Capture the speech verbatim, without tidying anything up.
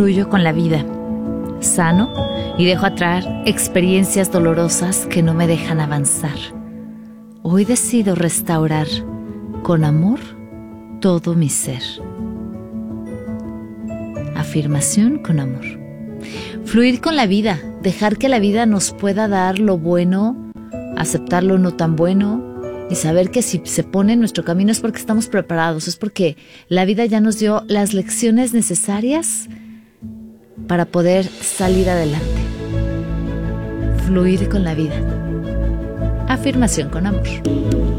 fluyo con la vida, sano y dejo atrás experiencias dolorosas que no me dejan avanzar. Hoy decido restaurar con amor todo mi ser. Afirmación con amor. Fluir con la vida, dejar que la vida nos pueda dar lo bueno, aceptar lo no tan bueno y saber que si se pone en nuestro camino es porque estamos preparados, es porque la vida ya nos dio las lecciones necesarias para poder salir adelante. Fluir con la vida. Afirmación con amor.